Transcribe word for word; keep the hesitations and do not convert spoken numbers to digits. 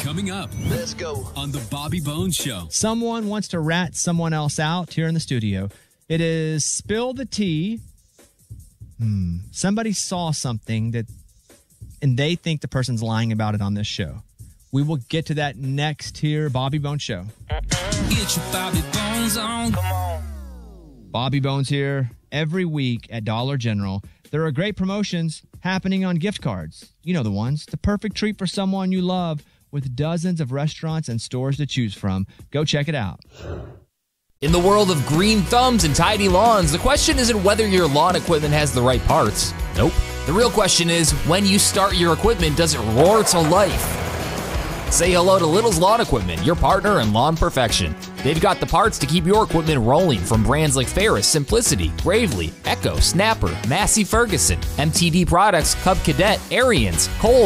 Coming up. Let's go. On the Bobby Bones Show. Someone wants to rat someone else out here in the studio. It is Spill the Tea. Hmm. Somebody saw something that, and they think the person's lying about it on this show. We will get to that next here, Bobby Bones Show. Get your Bobby Bones on. Come on. Bobby Bones here every week at Dollar General. There are great promotions happening on gift cards. You know the ones. The perfect treat for someone you love with dozens of restaurants and stores to choose from. Go check it out. In the world of green thumbs and tidy lawns, the question isn't whether your lawn equipment has the right parts. Nope. The real question is, when you start your equipment, does it roar to life? Say hello to Little's Lawn Equipment, your partner in lawn perfection. They've got the parts to keep your equipment rolling from brands like Ferris, Simplicity, Gravely, Echo, Snapper, Massey Ferguson, M T D Products, Cub Cadet, Ariens, Cole,